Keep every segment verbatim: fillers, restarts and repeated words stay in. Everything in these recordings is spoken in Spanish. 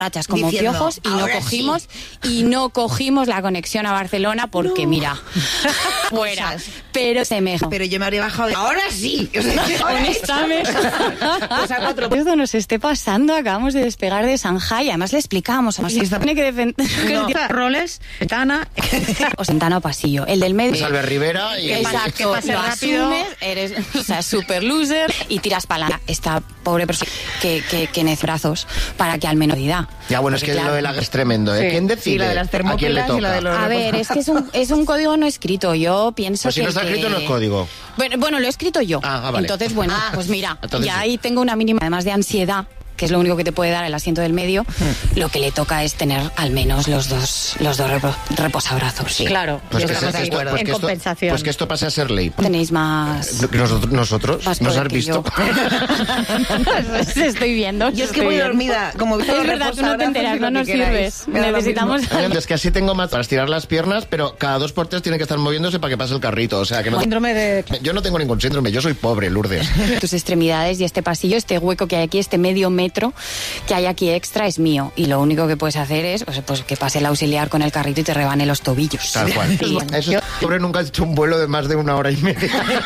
rachas como Diciendo, piojos y no cogimos sí. y no cogimos la conexión a Barcelona porque no. mira fuera pero se me pero yo me habría bajado de ahora sí o sea, honestamente pues a cuatro esto nos esté pasando, acabamos de despegar de Shanghái, además le explicábamos además está... tiene que defender no. roles, ventana o ventana o pasillo, el del medio pues Albert Rivera y exacto, que pase lo rápido asumes, eres o sea super loser y tiras para la esta pobre persona que, que, que necesita brazos para que al menos da. Ya bueno, porque es que claro, lo de la es tremendo, ¿eh? Sí. ¿Quién decide? Sí, la de las ¿A quién le toca? De los a ver, es que es un, es un código no escrito. Yo pienso pues si que... no está escrito no es código. Bueno, bueno, lo he escrito yo. Ah, ah, vale. Entonces, bueno, ah, pues mira, entonces, ya ahí tengo una mínima, además de ansiedad, que es lo único que te puede dar el asiento del medio, hmm. lo que le toca es tener al menos los dos los dos repo, reposabrazos. Sí. Claro, pues que estamos esto, esto, pues en que compensación. Esto, pues que esto pase a ser ley. Tenéis más... Nosotros, nosotros más nos has visto. Estoy viendo. Yo es que voy dormida, como es verdad, tú no te enteras, no nos sirves. Necesitamos... Es que así tengo más para estirar las piernas, pero cada dos por tres tiene que estar moviéndose para que pase el carrito. O sea, que no... Síndrome de... Yo no tengo ningún síndrome, yo soy pobre, Lourdes. Tus extremidades y este pasillo, este hueco que hay aquí, este medio metro que hay aquí extra es mío y lo único que puedes hacer es pues, pues que pase el auxiliar con el carrito y te rebane los tobillos. Tal cual. Sí. Eso, pobre, nunca has hecho un vuelo de más de una hora y media.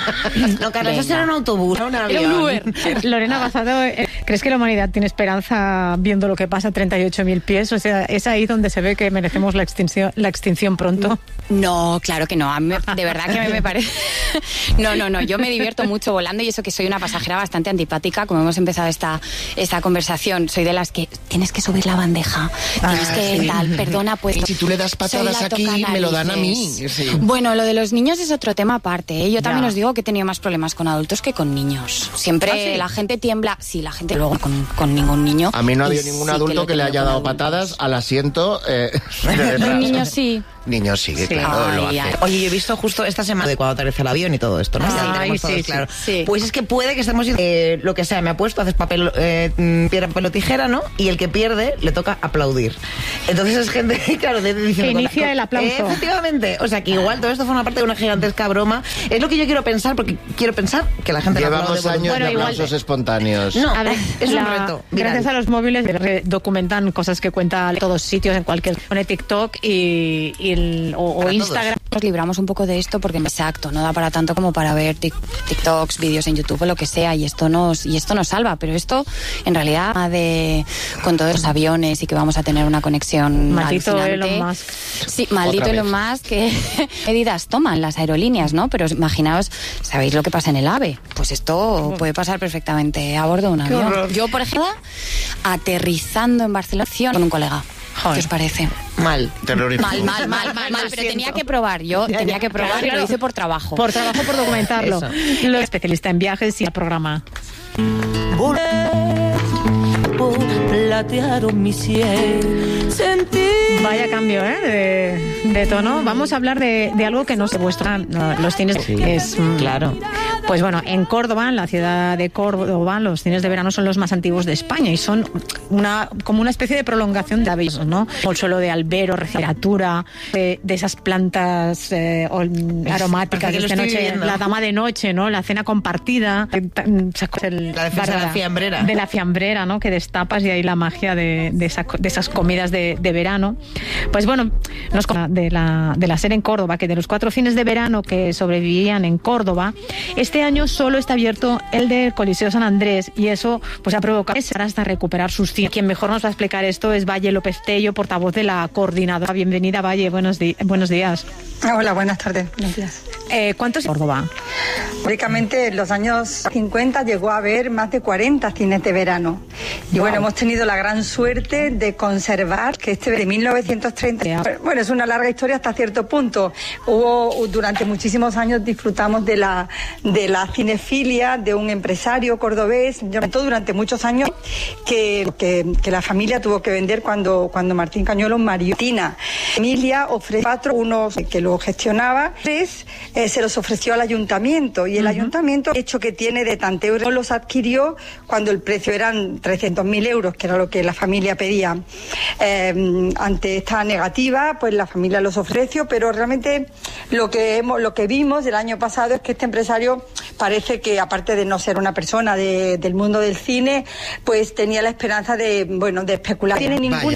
No, Carlos, eso será un autobús, un avión. Era un Uber. Lorena Basado, ¿crees que la humanidad tiene esperanza viendo lo que pasa a treinta y ocho mil pies? O sea, ¿es ahí donde se ve que merecemos la extinción, la extinción pronto? No, claro que no. A mí, de verdad que me parece... No, no, no. Yo me divierto mucho volando y eso que soy una pasajera bastante antipática. Como hemos empezado esta, esta conversación, soy de las que tienes que subir la bandeja, ah, tienes que sí. tal, perdona, pues... Y si tú le das patadas aquí, me lo dan a mí. Sí. Bueno, lo de los niños es otro tema aparte, ¿eh? Yo también ya. os digo que he tenido más problemas con adultos que con niños. Siempre ¿Ah, sí? la gente tiembla, sí, la gente luego con, con ningún niño. A mí no ha habido ningún sí adulto que, que le haya dado adultos. patadas al asiento. Eh, un niño sí. Niños sí, sí. claro, ay, lo hace. Ay. Oye, yo he visto justo esta semana de cuando aterriza el avión y todo esto, ¿no? Ah, ay, sí, claro. sí. Pues es que puede que estemos eh, lo que sea, me ha puesto, haces papel, eh, piedra, papel o tijera, ¿no? Y el que pierde le toca aplaudir. Entonces es gente, claro, de, de, que inicia el aplauso. Eh, efectivamente, o sea que igual todo esto forma parte de una gigantesca broma. Es lo que yo quiero pensar, porque quiero pensar que la gente llevamos no años bueno, de aplausos igual, espontáneos. No, a ver, es la, un reto. Gracias viral. a los móviles documentan cosas que cuenta en todos sitios, en cualquier pone TikTok y, y el, o, o Instagram. Nos libramos un poco de esto porque exacto, no da para tanto como para ver TikToks, vídeos en YouTube o lo que sea, y esto nos y esto nos salva, pero esto en realidad de con todos los aviones y que vamos a tener una conexión maldito alucinante. Elon Musk. Sí, maldito Elon Musk, que medidas toman las aerolíneas, ¿no? Pero imaginaos, ¿sabéis lo que pasa en el AVE? Pues esto puede pasar perfectamente a bordo de un avión. Yo, por ejemplo, aterrizando en Barcelona con un colega. Joder. ¿Qué os parece? Mal. Terrorismo. Mal, mal, mal, mal, mal, pero tenía que probar. Yo ya, tenía ya, que probar claro, y lo hice por trabajo. Por trabajo, por documentarlo. Lo especialista en viajes y el programa. Platearon mi cielo, sentí. Vaya cambio, ¿eh? De, de tono. Vamos a hablar de, de algo que no se muestra no, los cines. Sí, es claro. Pues bueno, en Córdoba, en la ciudad de Córdoba, los cines de verano son los más antiguos de España y son una como una especie de prolongación de avisos, ¿no? El suelo de albero, temperatura, de, de esas plantas eh, aromáticas de esta noche, viendo. La dama de noche, ¿no? La cena compartida, el, la defensa de la fiambrera. De la fiambrera, ¿no? Que destapas y ahí la magia de, de, esa, de esas comidas de, de verano. Pues bueno, nos de la, de la serie en Córdoba, que de los cuatro cines de verano que sobrevivían en Córdoba, este año solo está abierto el del Coliseo San Andrés y eso pues ha provocado hasta recuperar sus cines. Quien mejor nos va a explicar esto es Valle López Tello, portavoz de la coordinadora. Bienvenida, Valle, buenos, di- buenos días. Hola, buenas tardes. Buenos días. Eh, ¿Cuántos en Córdoba? Históricamente en los años cincuenta llegó a haber más de cuarenta cines de verano. Y wow. Bueno, hemos tenido la gran suerte de conservar que este de mil novecientos treinta, bueno, es una larga historia hasta cierto punto. Hubo durante muchísimos años disfrutamos de la de la cinefilia de un empresario cordobés, durante muchos años que, que, que la familia tuvo que vender cuando cuando Martín Cañuelos Mariotina. Emilia ofreció cuatro, unos que lo gestionaba, tres eh, se los ofreció al ayuntamiento y el uh-huh. ayuntamiento, hecho que tiene de tanteo, los adquirió cuando el precio eran trescientos mil euros, que era lo que la familia pedía. Eh, ante esta negativa, pues la familia los ofreció, pero realmente lo que hemos, lo que vimos el año pasado es que este empresario parece que aparte de no ser una persona de, del mundo del cine, pues tenía la esperanza de, bueno, de especular. No tiene ningún